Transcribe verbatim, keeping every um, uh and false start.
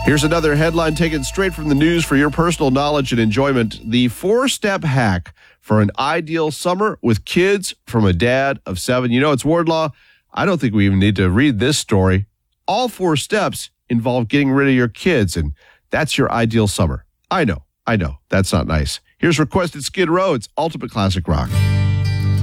Here's another headline taken straight from the news for your personal knowledge and enjoyment. The four-step hack for an ideal summer with kids from a dad of seven. You know, it's Wardlaw. I don't think we even need to read this story. All four steps involve getting rid of your kids, and that's your ideal summer. I know, I know. That's not nice. Here's Requested Skid Row. It's Ultimate Classic Rock.